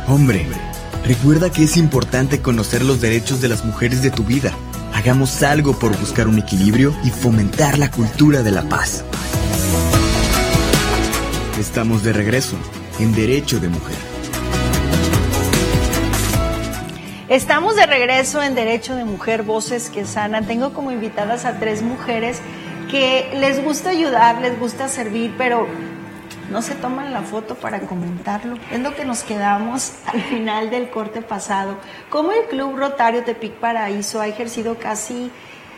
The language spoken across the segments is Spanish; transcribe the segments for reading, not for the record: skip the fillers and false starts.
Hombre, recuerda que es importante conocer los derechos de las mujeres de tu vida. Hagamos algo por buscar un equilibrio y fomentar la cultura de la paz. Estamos de regreso en Derecho de Mujer. Estamos de regreso en Derecho de Mujer, Voces que Sanan. Tengo como invitadas a 3 mujeres que les gusta ayudar, les gusta servir, pero no se toman la foto para comentarlo. Es lo que nos quedamos al final del corte pasado. Como el Club Rotario Tepic Paraíso ha ejercido casi,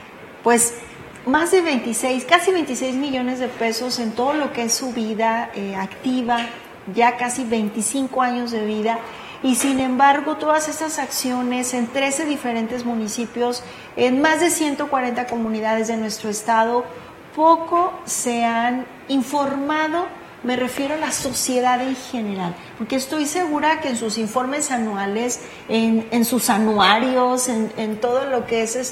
más de casi 26 millones de pesos en todo lo que es su vida activa, ya casi 25 años de vida. Y sin embargo, todas estas acciones en 13 diferentes municipios, en más de 140 comunidades de nuestro estado, poco se han informado. Me refiero a la sociedad en general, porque estoy segura que en sus informes anuales, en sus anuarios, en todo lo que es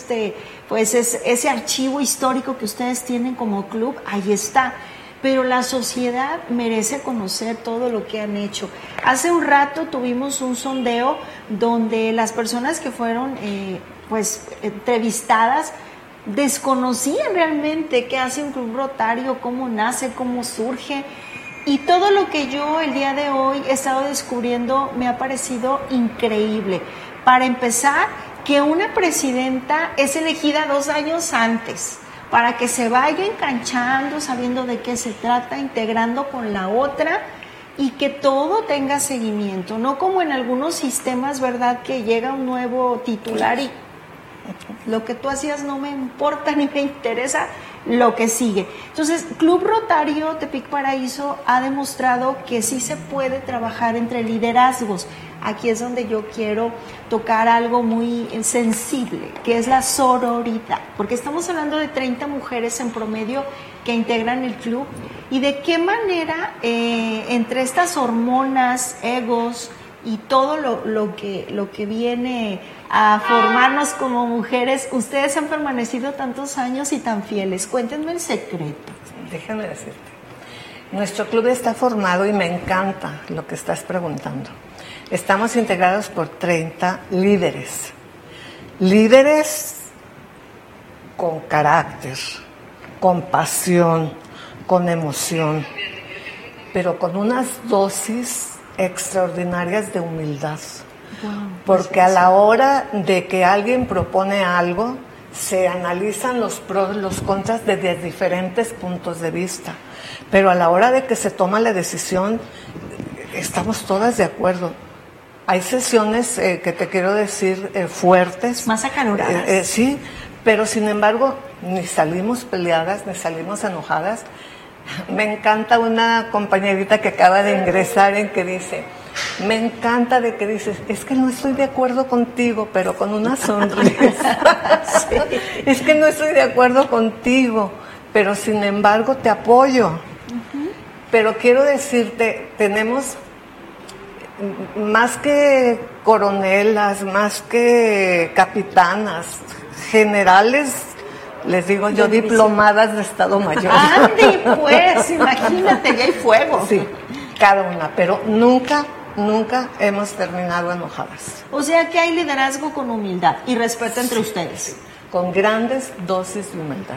ese archivo histórico que ustedes tienen como club, ahí está. Pero la sociedad merece conocer todo lo que han hecho. Hace un rato tuvimos un sondeo donde las personas que fueron entrevistadas desconocían realmente qué hace un club rotario, cómo nace, cómo surge. Y todo lo que yo el día de hoy he estado descubriendo me ha parecido increíble. Para empezar, que una presidenta es elegida 2 años antes, para que se vaya enganchando, sabiendo de qué se trata, integrando con la otra y que todo tenga seguimiento, no como en algunos sistemas, ¿verdad?, que llega un nuevo titular y lo que tú hacías no me importa ni me interesa, lo que sigue. Entonces, Club Rotario Tepic Paraíso ha demostrado que sí se puede trabajar entre liderazgos. Aquí es donde yo quiero tocar algo muy sensible, que es la sororidad, porque estamos hablando de 30 mujeres en promedio que integran el club, y de qué manera entre estas hormonas, egos y todo lo que viene a formarnos como mujeres, ustedes han permanecido tantos años y tan fieles. Cuéntenme el secreto. Déjame decirte, nuestro club está formado y me encanta lo que estás preguntando. Estamos integrados por 30 líderes. Líderes con carácter, con pasión, con emoción, pero con unas dosis extraordinarias de humildad. Porque a la hora de que alguien propone algo, se analizan los pros y los contras desde diferentes puntos de vista. Pero a la hora de que se toma la decisión, estamos todas de acuerdo. Hay sesiones que te quiero decir fuertes. Más acaloradas. Sí, pero sin embargo, ni salimos peleadas, ni salimos enojadas. Me encanta una compañerita que acaba de ingresar en que dice, me encanta de que dices, es que no estoy de acuerdo contigo, pero con una sonrisa. Sí. Es que no estoy de acuerdo contigo, pero sin embargo te apoyo. Uh-huh. Pero quiero decirte, tenemos más que coronelas, más que capitanas, generales, les digo yo, diplomadas de Estado Mayor. ¡Ande, pues! Imagínate, ya hay fuego. Sí, cada una, pero nunca hemos terminado enojadas. O sea que hay liderazgo con humildad y respeto entre ustedes. Con grandes dosis de humildad.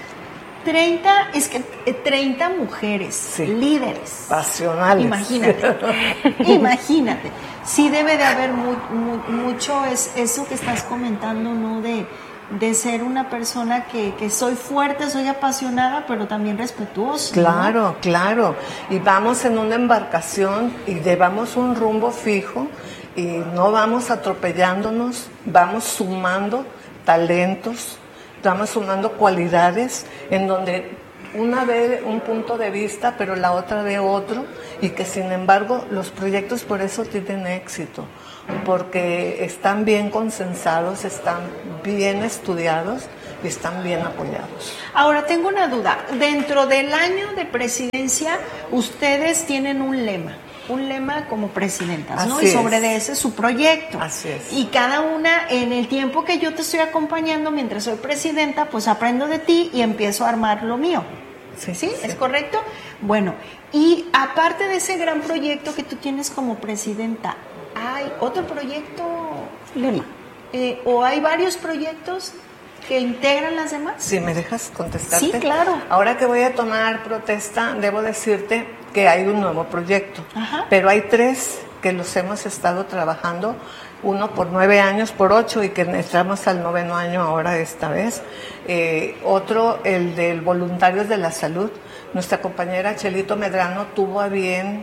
30 mujeres, líderes. Pasionales. Imagínate. Sí debe de haber mucho eso que estás comentando, ¿no? De ser una persona que soy fuerte, soy apasionada, pero también respetuosa. Claro, ¿no? Claro. Y vamos en una embarcación y llevamos un rumbo fijo y no vamos atropellándonos, vamos sumando talentos, vamos sumando cualidades en donde una ve un punto de vista, pero la otra ve otro, y que sin embargo los proyectos por eso tienen éxito, porque están bien consensados, están bien estudiados y están bien apoyados. Ahora tengo una duda, dentro del año de presidencia ustedes tienen un lema como presidentas, ¿no? Así y sobre es. de ese su proyecto. Así es. Y cada una, en el tiempo que yo te estoy acompañando mientras soy presidenta, pues aprendo de ti y empiezo a armar lo mío. ¿Sí? ¿Es correcto? Bueno, y aparte de ese gran proyecto que tú tienes como presidenta, ¿hay otro proyecto, Lema? ¿O hay varios proyectos que integran las demás? Si me dejas contestarte. Sí, claro. Ahora que voy a tomar protesta, debo decirte que hay un nuevo proyecto. Ajá. Pero hay 3 que los hemos estado trabajando, uno por 9 años, por 8, y que entramos al 9º año ahora esta vez. Otro, el del Voluntarios de la Salud. Nuestra compañera Chelito Medrano tuvo a bien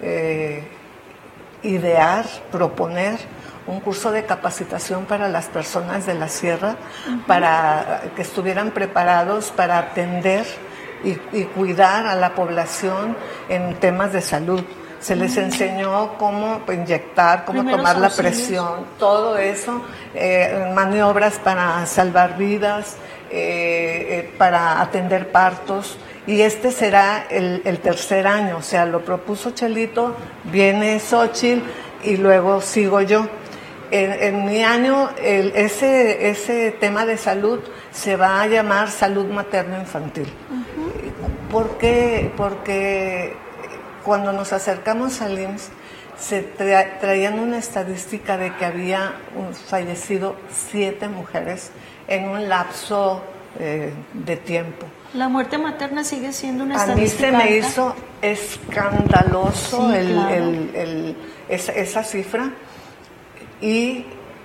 idear, proponer un curso de capacitación para las personas de la sierra, para que estuvieran preparados para atender y cuidar a la población en temas de salud. Se les enseñó cómo inyectar, cómo Primeros tomar la auxilios. presión, todo eso, maniobras para salvar vidas, para atender partos. Y este será el 3er año, o sea, lo propuso Chelito, viene Xochitl y luego sigo yo. En mi año, ese tema de salud se va a llamar salud materno-infantil. ¿Por qué? Porque cuando nos acercamos al IMSS, se traían una estadística de que había fallecido 7 mujeres en un lapso de tiempo. La muerte materna sigue siendo una A mí estadística se me alta. hizo escandaloso Sí, claro. esa cifra, y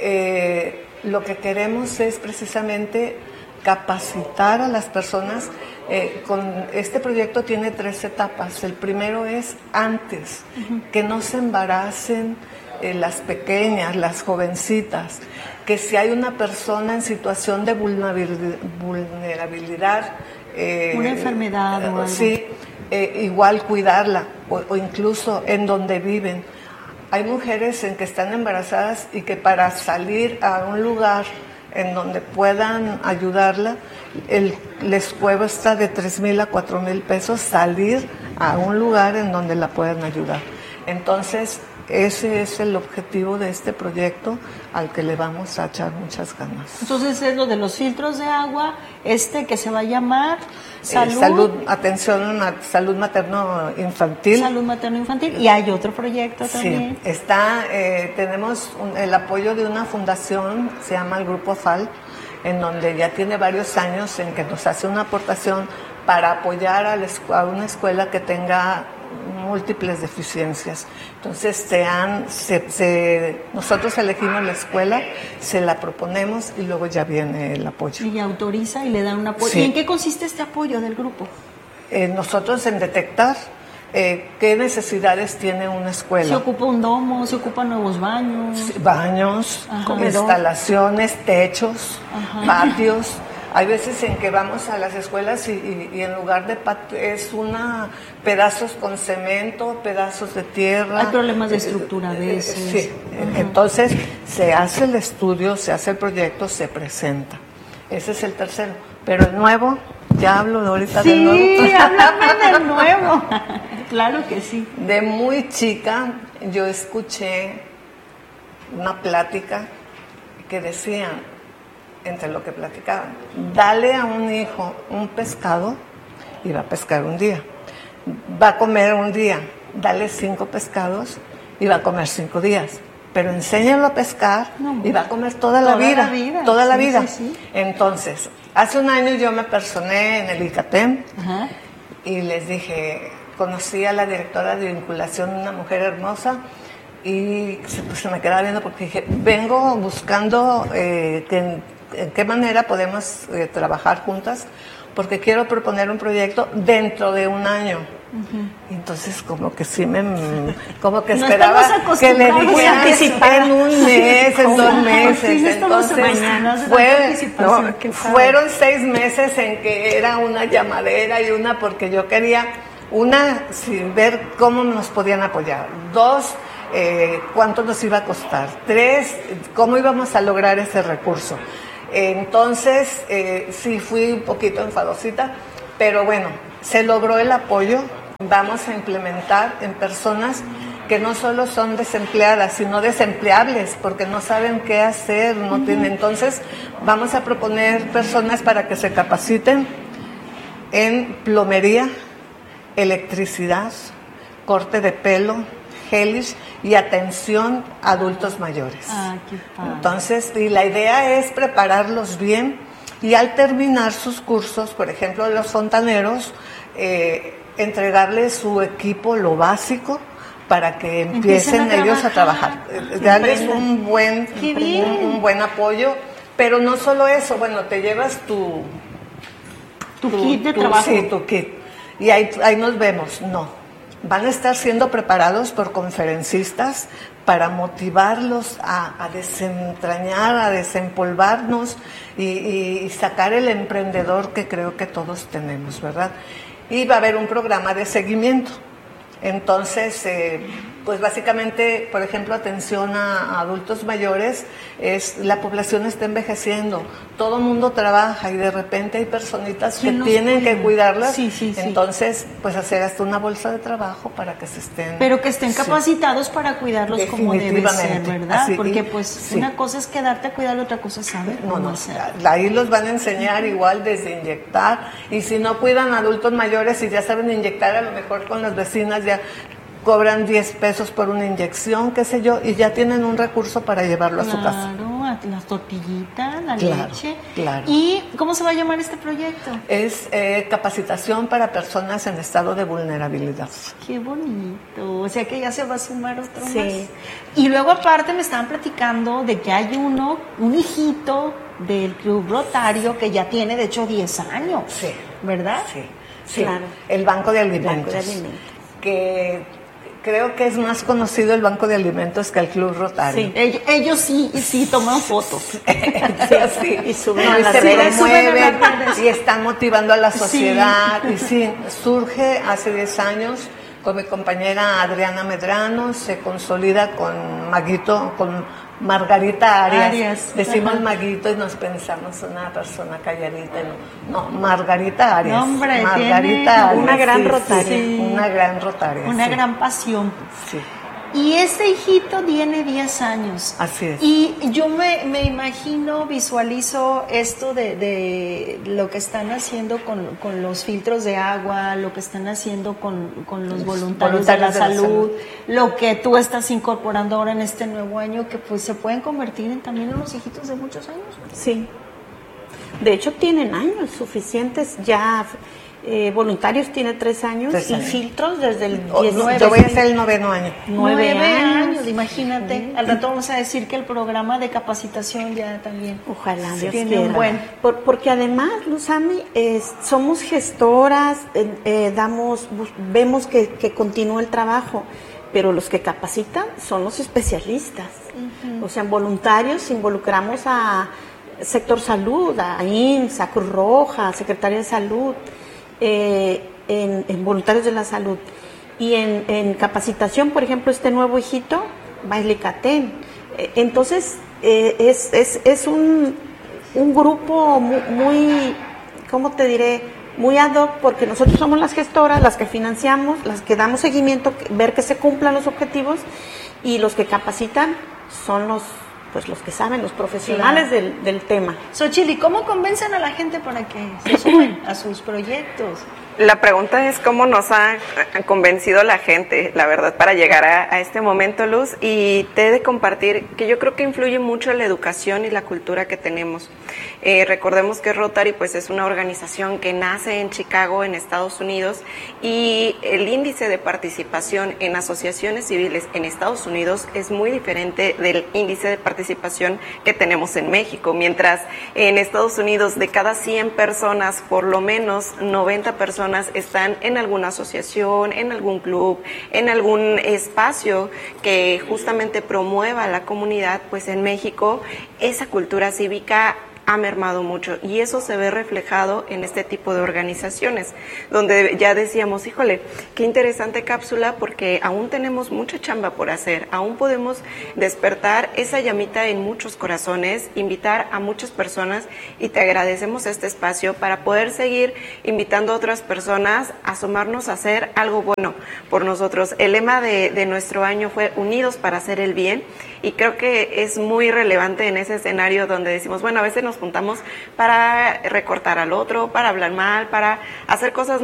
lo que queremos es precisamente capacitar a las personas. Con este proyecto tiene 3 etapas. El primero es antes, que no se embaracen las pequeñas, las jovencitas, que si hay una persona en situación de vulnerabilidad, Una enfermedad o algo. Sí, igual cuidarla, o incluso en donde viven. Hay mujeres en que están embarazadas y que para salir a un lugar en donde puedan ayudarla, les cuesta de 3,000 a 4,000 pesos salir a un lugar en donde la puedan ayudar. Entonces, ese es el objetivo de este proyecto, al que le vamos a echar muchas ganas. Entonces es lo de los filtros de agua, que se va a llamar salud Salud materno-infantil. Salud materno-infantil. Y hay otro proyecto también. Sí, tenemos el apoyo de una fundación, se llama el Grupo FAL, en donde ya tiene varios años en que nos hace una aportación para apoyar a una escuela que tenga múltiples deficiencias. Entonces nosotros elegimos la escuela, se la proponemos y luego ya viene el apoyo. Y autoriza y le dan un apoyo. Sí. ¿Y en qué consiste este apoyo del grupo? Nosotros en detectar qué necesidades tiene una escuela. ¿Se ocupa un domo? ¿Se ocupan nuevos baños? Baños, Ajá. instalaciones, techos, Ajá. patios. Hay veces en que vamos a las escuelas y en lugar de patio es pedazos con cemento, pedazos de tierra. Hay problemas de estructura a veces. Sí, entonces se hace el estudio, se hace el proyecto, se presenta. Ese es el tercero. Pero el nuevo, ya hablo ahorita del nuevo. Sí, háblame del nuevo. Claro que sí. De muy chica yo escuché una plática que decían, entre lo que platicaban, dale a un hijo un pescado y va a pescar un día. Va a comer un día, dale 5 pescados y va a comer 5 días. Pero enséñalo a pescar y va a comer toda la vida. Toda la vida. Sí. Entonces, hace un año yo me personé en el ICATEM. Ajá. Y les dije, conocí a la directora de vinculación, una mujer hermosa, y se me quedaba viendo porque dije, vengo buscando en qué manera podemos trabajar juntas, porque quiero proponer un proyecto dentro de un año. Entonces como que sí como que no esperaba que le dijera en un mes, en 2 meses. Entonces fueron 6 meses en que era una llamadera y porque yo quería, sin ver cómo nos podían apoyar, 2, cuánto nos iba a costar, 3, cómo íbamos a lograr ese recurso. Entonces sí fui un poquito enfadosita, pero bueno, se logró el apoyo. Vamos a implementar en personas que no solo son desempleadas, sino desempleables, porque no saben qué hacer, no tienen. Entonces, vamos a proponer personas para que se capaciten en plomería, electricidad, corte de pelo, gelish y atención a adultos mayores. Ah, qué padre. Entonces, y la idea es prepararlos bien y al terminar sus cursos, por ejemplo, los fontaneros, entregarles su equipo, lo básico, para que empiecen ellos a trabajar. Darles un buen apoyo, pero no solo eso, bueno, te llevas tu kit de trabajo. Sí, tu kit. Y ahí nos vemos. No, van a estar siendo preparados por conferencistas para motivarlos a desentrañar, a desempolvarnos y sacar el emprendedor que creo que todos tenemos, ¿verdad? Y va a haber un programa de seguimiento. Entonces, pues básicamente, por ejemplo, atención a adultos mayores, la población está envejeciendo, todo el mundo trabaja y de repente hay personitas que tienen que cuidarlas. Sí. Entonces, pues hacer hasta una bolsa de trabajo para que se estén... Pero que estén capacitados para cuidarlos como debe ser, ¿verdad? Así, porque pues una cosa es quedarte a cuidar, otra cosa es saber cómo hacer. Ahí los van a enseñar igual desde inyectar, y si no cuidan a adultos mayores y ya saben inyectar, a lo mejor con las vecinas ya cobran 10 pesos por una inyección, qué sé yo, y ya tienen un recurso para llevarlo a su casa. Claro, las tortillitas, la leche. Claro. ¿Y cómo se va a llamar este proyecto? Es capacitación para personas en estado de vulnerabilidad. Qué bonito, o sea que ya se va a sumar otro Sí. más. Y luego aparte me estaban platicando de que hay un hijito del Club Rotario que ya tiene de hecho 10 años, Sí. ¿verdad? Sí, Claro. El Banco de Alimentos. Que creo que es más conocido el Banco de Alimentos que el Club Rotario. Sí. Ellos sí toman fotos. Sí. Y suben No, a y las se redes. promueven y están motivando a la sociedad. Y sí, surge hace 10 años con mi compañera Adriana Medrano, se consolida con Margarita Arias. Decimos Maguito y nos pensamos una persona calladita. No, Margarita Arias. No, hombre, Margarita Arias. Una gran rotaria. Sí. Una gran rotaria. Una sí. gran pasión. Sí. Y este hijito tiene 10 años. Así es. Y yo me imagino, visualizo esto de lo que están haciendo con los filtros de agua, lo que están haciendo con los voluntarios de la salud, lo que tú estás incorporando ahora en este nuevo año, que pues se pueden convertir también en los hijitos de muchos años. Sí. De hecho, tienen años suficientes ya. Voluntarios tiene 3 años 3 y años. filtros desde el Yo 19. voy a hacer el 9º año. 9 años. años, imagínate. Al rato vamos a decir que el programa de capacitación ya también. Ojalá, Dios tiene quiera. un buen. Porque además, Luzami, somos gestoras, vemos que continúa el trabajo, pero los que capacitan son los especialistas. O sea, en voluntarios involucramos a sector salud, a IMSS, a Cruz Roja, a Secretaría de Salud, en voluntarios de la salud. Y en capacitación, por ejemplo, este nuevo hijito, Bailicatén. Entonces, es un grupo muy, ¿cómo te diré? Muy ad hoc, porque nosotros somos las gestoras, las que financiamos, las que damos seguimiento, ver que se cumplan los objetivos, y los que capacitan son los que saben, los profesionales del tema. Xochitl, ¿y cómo convencen a la gente para que se sumen a sus proyectos? La pregunta es cómo nos ha convencido la gente, la verdad, para llegar a este momento, Luz, y te he de compartir que yo creo que influye mucho la educación y la cultura que tenemos. Recordemos que Rotary pues es una organización que nace en Chicago, en Estados Unidos, y el índice de participación en asociaciones civiles en Estados Unidos es muy diferente del índice de participación que tenemos en México. Mientras en Estados Unidos de cada 100 personas, por lo menos 90 personas están en alguna asociación, en algún club, en algún espacio que justamente promueva la comunidad, pues en México esa cultura cívica ha mermado mucho, y eso se ve reflejado en este tipo de organizaciones, donde ya decíamos, híjole, qué interesante cápsula, porque aún tenemos mucha chamba por hacer, aún podemos despertar esa llamita en muchos corazones, invitar a muchas personas, y te agradecemos este espacio para poder seguir invitando a otras personas a sumarnos a hacer algo bueno por nosotros. El lema de nuestro año fue Unidos para hacer el bien, y creo que es muy relevante en ese escenario donde decimos, bueno, a veces nos nos juntamos para recortar al otro, para hablar mal, para hacer cosas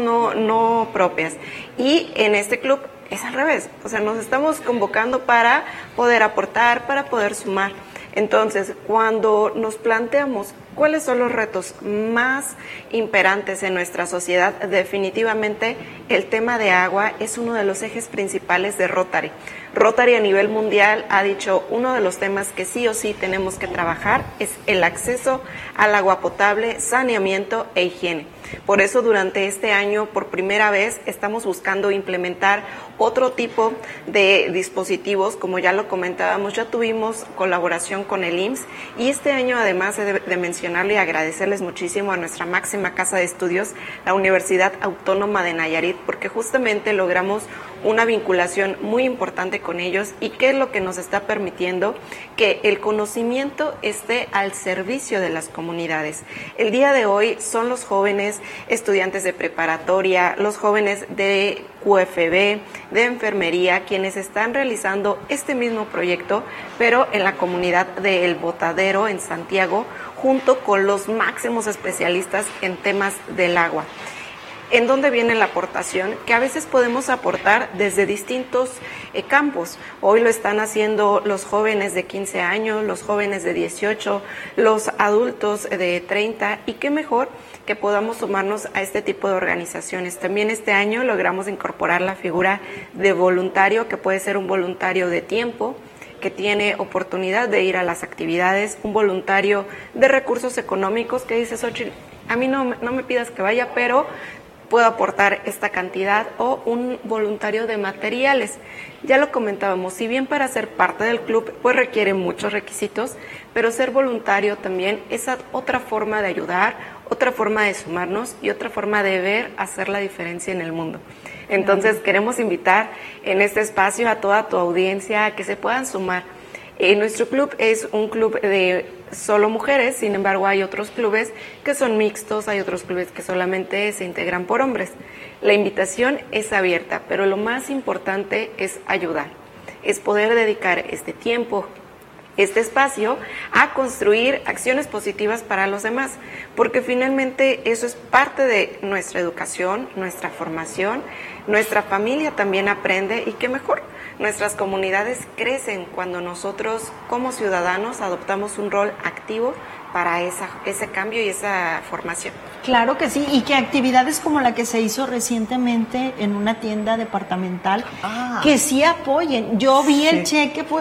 no propias. Y en este club es al revés, o sea, nos estamos convocando para poder aportar, para poder sumar. Entonces, cuando nos planteamos cuáles son los retos más imperantes en nuestra sociedad, definitivamente el tema de agua es uno de los ejes principales de Rotary. Rotary a nivel mundial ha dicho uno de los temas que sí o sí tenemos que trabajar es el acceso al agua potable, saneamiento e higiene. Por eso durante este año, por primera vez, estamos buscando implementar otro tipo de dispositivos, como ya lo comentábamos, ya tuvimos colaboración con el IMSS y este año, además de mencionarle y agradecerles muchísimo a nuestra máxima casa de estudios, la Universidad Autónoma de Nayarit, porque justamente logramos una vinculación muy importante con ellos y qué es lo que nos está permitiendo que el conocimiento esté al servicio de las comunidades. El día de hoy son los jóvenes estudiantes de preparatoria, los jóvenes de QFB, de enfermería, quienes están realizando este mismo proyecto, pero en la comunidad de El Botadero, en Santiago, junto con los máximos especialistas en temas del agua. ¿En dónde viene la aportación? Que a veces podemos aportar desde distintos campos. Hoy lo están haciendo los jóvenes de 15 años, los jóvenes de 18, los adultos de 30, y qué mejor que podamos sumarnos a este tipo de organizaciones. También este año logramos incorporar la figura de voluntario, que puede ser un voluntario de tiempo, que tiene oportunidad de ir a las actividades, un voluntario de recursos económicos que dice, Xochitl, a mí no me pidas que vaya, pero puedo aportar esta cantidad, o un voluntario de materiales. Ya lo comentábamos, si bien para ser parte del club pues requiere muchos requisitos, pero ser voluntario también es otra forma de ayudar, otra forma de sumarnos y otra forma de ver hacer la diferencia en el mundo. Entonces queremos invitar en este espacio a toda tu audiencia a que se puedan sumar. Nuestro club es un club de solo mujeres, sin embargo hay otros clubes que son mixtos, hay otros clubes que solamente se integran por hombres. La invitación es abierta, pero lo más importante es ayudar, es poder dedicar este tiempo, este espacio a construir acciones positivas para los demás, porque finalmente eso es parte de nuestra educación, nuestra formación, nuestra familia también aprende y qué mejor. Nuestras comunidades crecen cuando nosotros como ciudadanos adoptamos un rol activo para ese cambio y esa formación. Claro que sí, y que actividades como la que se hizo recientemente en una tienda departamental, que sí apoyen. Yo vi el cheque, pues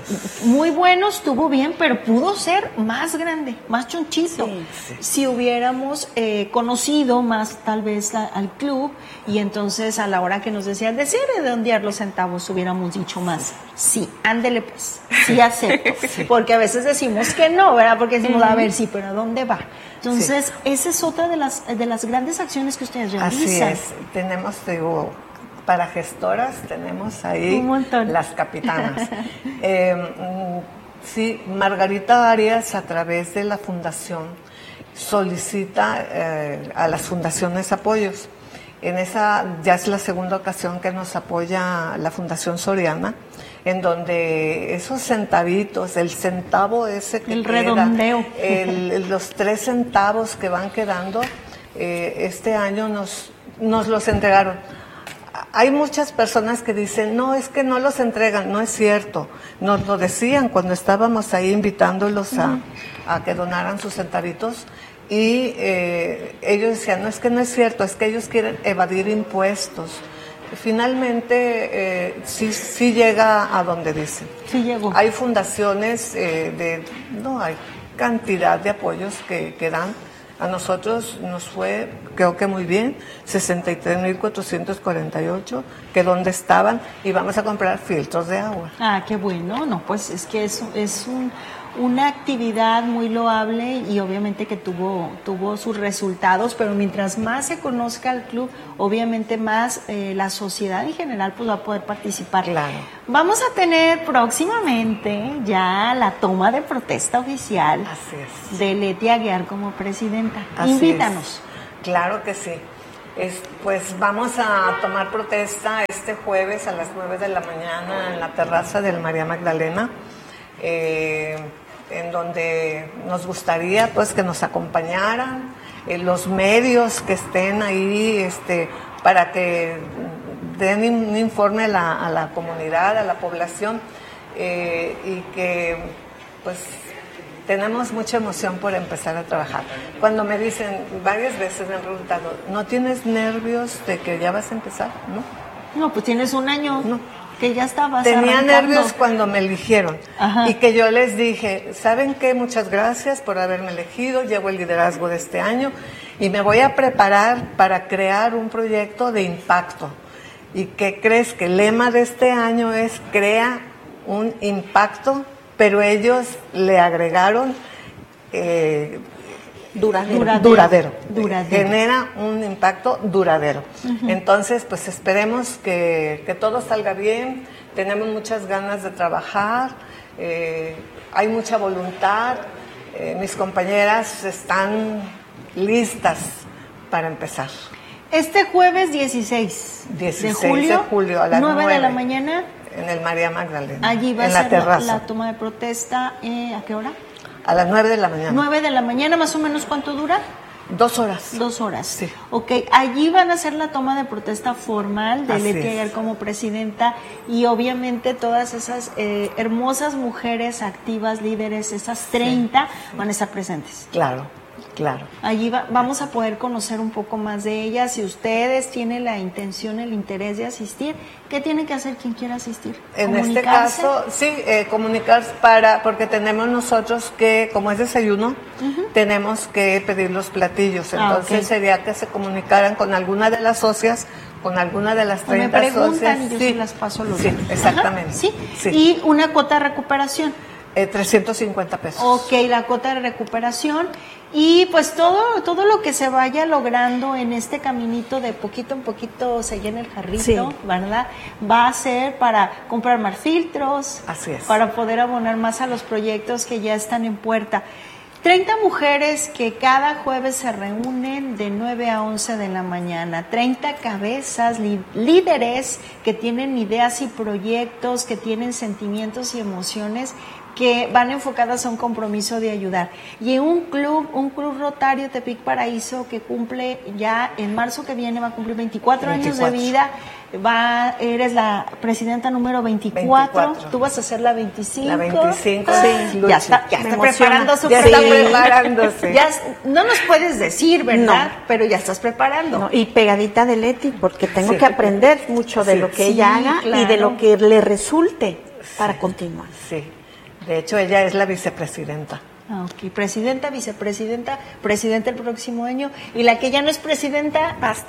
muy bueno, estuvo bien, pero pudo ser más grande, más chonchito. Sí. Si hubiéramos conocido más tal vez al club, y entonces a la hora que nos decían de redondear los centavos hubiéramos dicho más. Sí, ándele pues, sí acepto. Sí. Porque a veces decimos que no, ¿verdad? Porque decimos, a ver, sí, pero ¿a dónde va? Entonces, esa es otra de las grandes acciones que ustedes realizan. Así es, tenemos, para gestoras tenemos ahí un montón. Las capitanas. Sí, Margarita Arias, a través de la fundación, solicita a las fundaciones apoyos. En esa ya es la segunda ocasión que nos apoya la Fundación Soriana, en donde esos centavitos, el centavo ese que el redondeo, los 3 centavos que van quedando, este año nos los entregaron. Hay muchas personas que dicen, no, es que no los entregan. No es cierto. Nos lo decían cuando estábamos ahí invitándolos a que donaran sus centavitos, y ellos decían, no, es que no es cierto, es que ellos quieren evadir impuestos. Finalmente sí llega a donde dicen. Sí llegó. Hay fundaciones hay cantidad de apoyos que dan. A nosotros nos fue, creo que muy bien, 63,448, que donde estaban, y vamos a comprar filtros de agua. Ah, qué bueno. No, pues es que es una actividad muy loable, y obviamente que tuvo sus resultados, pero mientras más se conozca el club, obviamente más la sociedad en general pues va a poder participar. Claro. Vamos a tener próximamente ya la toma de protesta oficial. Así es. De Leti Aguiar como presidenta. Así Invítanos. Es. Claro que sí. Pues vamos a tomar protesta este jueves a las 9 de la mañana en la terraza del María Magdalena. en donde nos gustaría pues que nos acompañaran, los medios que estén ahí para que den un informe a la comunidad, a la población, y que pues tenemos mucha emoción por empezar a trabajar. Cuando me dicen, varias veces me han preguntado, ¿no tienes nervios de que ya vas a empezar? No, pues tienes un año. No. Que ya estabas Tenía arrancando. nervios cuando me eligieron. Ajá. Y que yo les dije, ¿saben qué? Muchas gracias por haberme elegido, llevo el liderazgo de este año y me voy a preparar para crear un proyecto de impacto. ¿Y qué crees? Que el lema de este año es crea un impacto, pero ellos le agregaron duradero. Genera un impacto duradero. Uh-huh. Entonces, pues esperemos que todo salga bien. Tenemos muchas ganas de trabajar, hay mucha voluntad. Mis compañeras están listas para empezar. Este jueves 16 de julio a las 9 de la mañana. En el María Magdalena. Allí va en a la ser terraza. la toma de protesta. ¿A qué hora? A las 9 de la mañana. 9 de la mañana, más o menos, ¿cuánto dura? 2 horas. 2 horas. Sí. Ok, allí van a hacer la toma de protesta formal de Leti Aguilar como presidenta y obviamente todas esas hermosas mujeres activas, líderes, esas 30 van a estar presentes. Claro. Allí vamos a poder conocer un poco más de ellas. Si ustedes tienen la intención, el interés de asistir, ¿qué tiene que hacer quien quiera asistir? En este caso, sí, comunicarse porque tenemos nosotros que, como es desayuno, uh-huh, tenemos que pedir los platillos. Entonces sería que se comunicaran con alguna de las socias, con alguna de las 30 socias. Me preguntan socias. y yo sí las paso los días. Exactamente. Ajá, sí. Y una cuota de recuperación. 350 pesos. Ok, la cuota de recuperación y pues todo lo que se vaya logrando en este caminito de poquito en poquito se llena el jarrito, sí, ¿verdad? Va a ser para comprar más filtros, así es, para poder abonar más a los proyectos que ya están en puerta. 30 mujeres que cada jueves se reúnen de 9 a 11 de la mañana, 30 cabezas, líderes que tienen ideas y proyectos, que tienen sentimientos y emociones que van enfocadas a un compromiso de ayudar. Y un club Rotario Tepic Paraíso que cumple ya en marzo que viene, va a cumplir 24 años de vida. Eres la presidenta número 24. Tú vas a ser la 25. La 25. Sí, ya está preparando Ya está preparándose. Ya, no nos puedes decir, ¿verdad? No. Pero ya estás preparando. No, y pegadita de Leti, porque tengo que aprender mucho de lo que ella haga, claro, y de lo que le resulte para continuar. Sí. De hecho, ella es la vicepresidenta. Ok, presidenta, vicepresidenta, presidenta el próximo año, y la que ya no es presidenta, Paz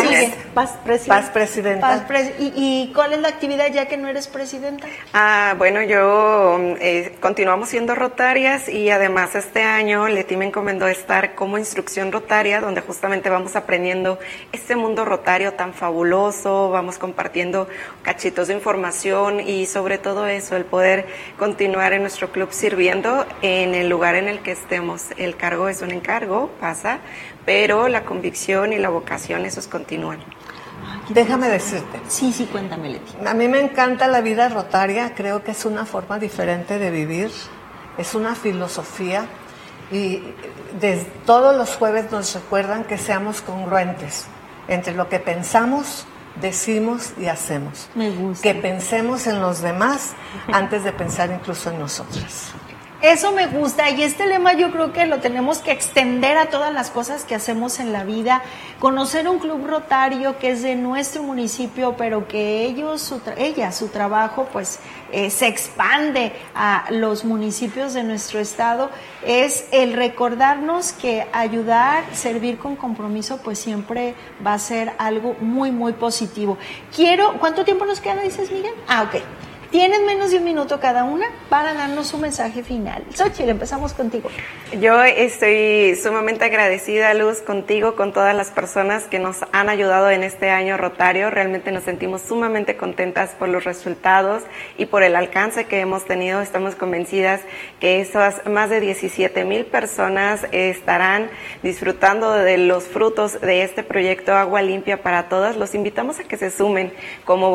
presidenta. ¿Y cuál es la actividad ya que no eres presidenta? Bueno, yo continuamos siendo rotarias y además este año Leti me encomendó estar como instrucción rotaria, donde justamente vamos aprendiendo este mundo rotario tan fabuloso, vamos compartiendo cachitos de información y sobre todo eso, el poder continuar en nuestro club sirviendo en el lugar en el que estemos. El cargo es un encargo, pasa, pero la convicción y la vocación, esos continúan. Déjame decirte. Sí, cuéntame, Leti. A mí me encanta la vida rotaria, creo que es una forma diferente de vivir, es una filosofía y todos los jueves nos recuerdan que seamos congruentes entre lo que pensamos, decimos y hacemos. Me gusta. Que pensemos en los demás antes de pensar incluso en nosotras. Eso me gusta y este lema yo creo que lo tenemos que extender a todas las cosas que hacemos en la vida. Conocer un club rotario que es de nuestro municipio, pero que su trabajo pues se expande a los municipios de nuestro estado, es el recordarnos que ayudar, servir con compromiso pues siempre va a ser algo muy, muy positivo. ¿Cuánto tiempo nos queda, dices, Miguel? Ok. Tienen menos de un minuto cada una para darnos su mensaje final. Xochitl, empezamos contigo. Yo estoy sumamente agradecida, Luz, contigo, con todas las personas que nos han ayudado en este año rotario. Realmente nos sentimos sumamente contentas por los resultados y por el alcance que hemos tenido. Estamos convencidas que esas más de 17,000 personas estarán disfrutando de los frutos de este proyecto Agua Limpia para Todas. Los invitamos a que se sumen como